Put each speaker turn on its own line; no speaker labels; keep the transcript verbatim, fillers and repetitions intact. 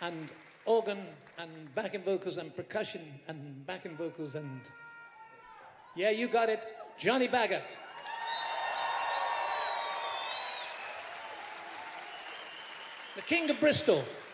and organ and backing vocals and percussion and backing vocals and... Yeah, you got it. Johnny Baggott. The King of Bristol.